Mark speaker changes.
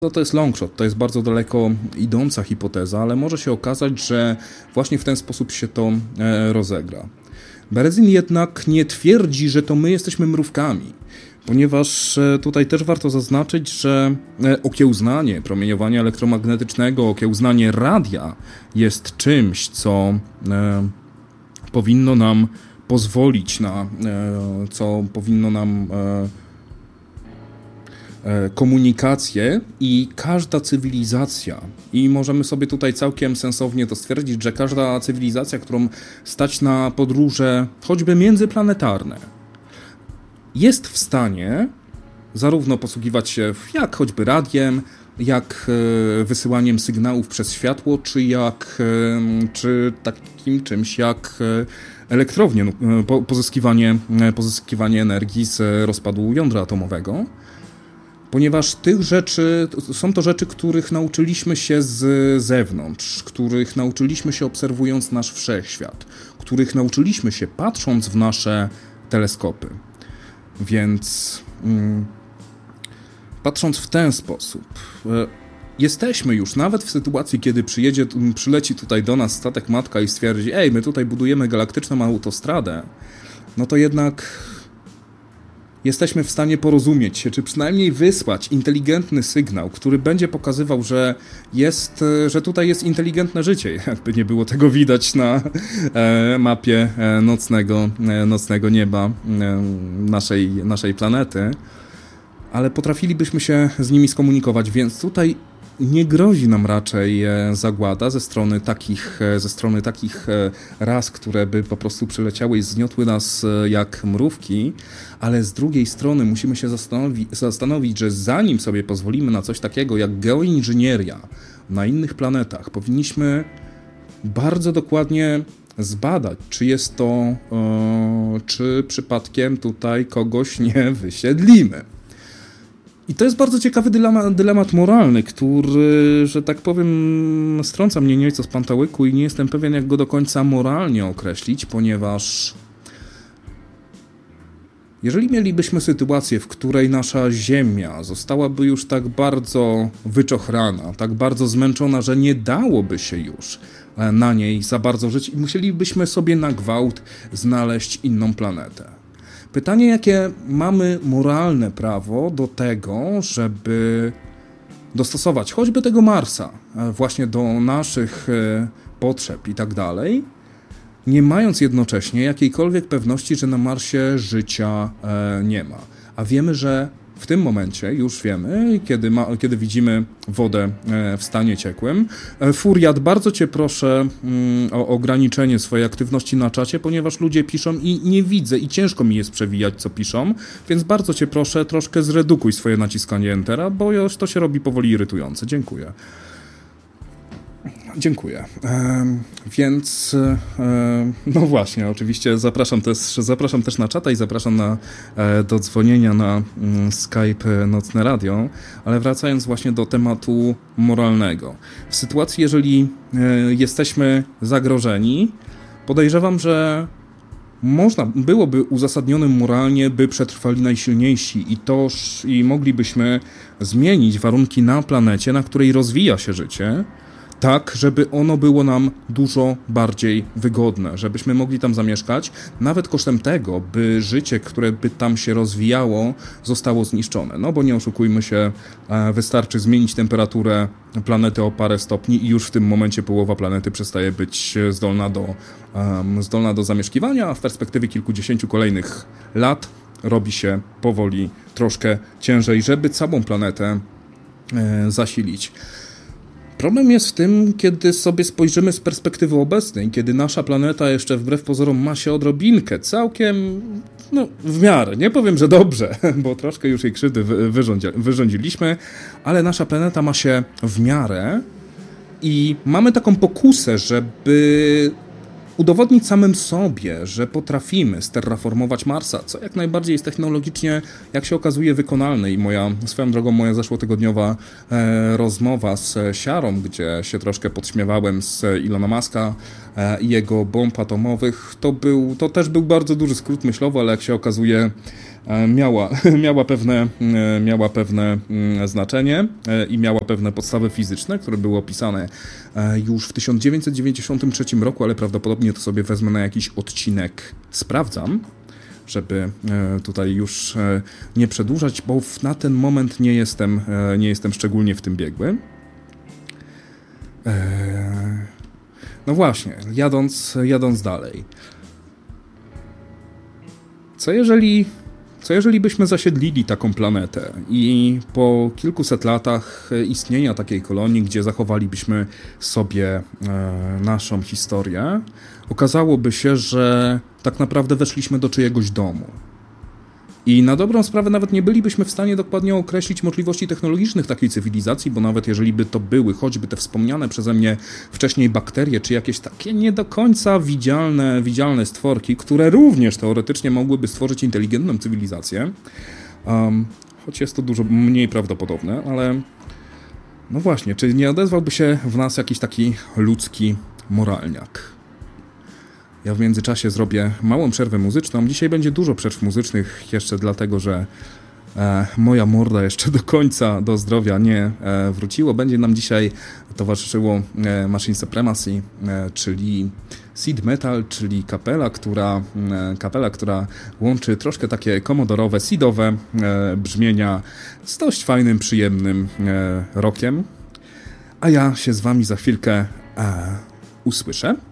Speaker 1: to jest longshot, to jest bardzo daleko idąca hipoteza, ale może się okazać, że właśnie w ten sposób się to rozegra. Berezin jednak nie twierdzi, że to my jesteśmy mrówkami, ponieważ tutaj też warto zaznaczyć, że okiełznanie promieniowania elektromagnetycznego, okiełznanie radia jest czymś, co powinno nam pozwolić na, co powinno nam komunikację i każda cywilizacja, i możemy sobie tutaj całkiem sensownie to stwierdzić, że każda cywilizacja, którą stać na podróże choćby międzyplanetarne, jest w stanie zarówno posługiwać się jak choćby radiem, jak wysyłaniem sygnałów przez światło, czy takim czymś jak elektrownie, pozyskiwanie energii z rozpadu jądra atomowego. Ponieważ są to rzeczy, których nauczyliśmy się z zewnątrz, których nauczyliśmy się obserwując nasz wszechświat, których nauczyliśmy się patrząc w nasze teleskopy. Więc patrząc w ten sposób, jesteśmy już nawet w sytuacji, kiedy przyleci tutaj do nas statek matka i stwierdzi: ej, my tutaj budujemy galaktyczną autostradę, no to jednak jesteśmy w stanie porozumieć się, czy przynajmniej wysłać inteligentny sygnał, który będzie pokazywał, że tutaj jest inteligentne życie. Jakby nie było tego widać na mapie nocnego nieba naszej planety, ale potrafilibyśmy się z nimi skomunikować, więc tutaj nie grozi nam raczej zagłada ze strony takich ras, które by po prostu przyleciały i zgniotły nas jak mrówki, ale z drugiej strony musimy się zastanowić, że zanim sobie pozwolimy na coś takiego jak geoinżynieria na innych planetach, powinniśmy bardzo dokładnie zbadać, czy przypadkiem tutaj kogoś nie wysiedlimy. I to jest bardzo ciekawy dylemat moralny, który, że tak powiem, strąca mnie nieco z pantałyku i nie jestem pewien, jak go do końca moralnie określić, ponieważ jeżeli mielibyśmy sytuację, w której nasza Ziemia zostałaby już tak bardzo wyczochrana, tak bardzo zmęczona, że nie dałoby się już na niej za bardzo żyć i musielibyśmy sobie na gwałt znaleźć inną planetę. Pytanie, jakie mamy moralne prawo do tego, żeby dostosować choćby tego Marsa właśnie do naszych potrzeb i tak dalej, nie mając jednocześnie jakiejkolwiek pewności, że na Marsie życia nie ma. A wiemy, że w tym momencie już wiemy, kiedy widzimy wodę w stanie ciekłym. Furiat, bardzo Cię proszę o ograniczenie swojej aktywności na czacie, ponieważ ludzie piszą i nie widzę i ciężko mi jest przewijać, co piszą, więc bardzo Cię proszę, troszkę zredukuj swoje naciskanie Entera, bo już to się robi powoli irytujące. Dziękuję. Więc no właśnie, oczywiście zapraszam też na czata i zapraszam do dzwonienia na Skype Nocne Radio, ale wracając właśnie do tematu moralnego. W sytuacji, jeżeli jesteśmy zagrożeni, podejrzewam, że byłoby uzasadnionym moralnie, by przetrwali najsilniejsi i moglibyśmy zmienić warunki na planecie, na której rozwija się życie, tak, żeby ono było nam dużo bardziej wygodne, żebyśmy mogli tam zamieszkać, nawet kosztem tego, by życie, które by tam się rozwijało, zostało zniszczone. No bo nie oszukujmy się, wystarczy zmienić temperaturę planety o parę stopni i już w tym momencie połowa planety przestaje być zdolna do zamieszkiwania, a w perspektywie kilkudziesięciu kolejnych lat robi się powoli troszkę ciężej, żeby całą planetę zasilić. Problem jest w tym, kiedy sobie spojrzymy z perspektywy obecnej, kiedy nasza planeta jeszcze wbrew pozorom ma się odrobinkę, całkiem, w miarę, nie powiem, że dobrze, bo troszkę już jej krzywdy wyrządziliśmy, ale nasza planeta ma się w miarę i mamy taką pokusę, żeby udowodnić samym sobie, że potrafimy sterraformować Marsa, co jak najbardziej jest technologicznie, jak się okazuje, wykonalne. I swoją drogą moja zeszłotygodniowa rozmowa z Siarą, gdzie się troszkę podśmiewałem z Ilona Muska, i jego bomb atomowych, to też był bardzo duży skrót myślowy, ale jak się okazuje miała pewne znaczenie i miała pewne podstawy fizyczne, które były opisane już w 1993 roku, ale prawdopodobnie to sobie wezmę na jakiś odcinek, sprawdzam, żeby tutaj już nie przedłużać, bo na ten moment nie jestem szczególnie w tym biegły. No właśnie, jadąc dalej. Co jeżeli byśmy zasiedlili taką planetę i po kilkuset latach istnienia takiej kolonii, gdzie zachowalibyśmy sobie naszą historię, okazałoby się, że tak naprawdę weszliśmy do czyjegoś domu. I na dobrą sprawę nawet nie bylibyśmy w stanie dokładnie określić możliwości technologicznych takiej cywilizacji, bo nawet jeżeli by to były choćby te wspomniane przeze mnie wcześniej bakterie, czy jakieś takie nie do końca widzialne stworki, które również teoretycznie mogłyby stworzyć inteligentną cywilizację, choć jest to dużo mniej prawdopodobne, ale no właśnie, czy nie odezwałby się w nas jakiś taki ludzki moralniak? Ja w międzyczasie zrobię małą przerwę muzyczną. Dzisiaj będzie dużo przerw muzycznych jeszcze dlatego, że moja morda jeszcze do końca do zdrowia nie wróciło. Będzie nam dzisiaj towarzyszyło Machine Supremacy, czyli Seed Metal, czyli kapela, która łączy troszkę takie komodorowe, seedowe brzmienia z dość fajnym, przyjemnym rockiem. A ja się z wami za chwilkę usłyszę.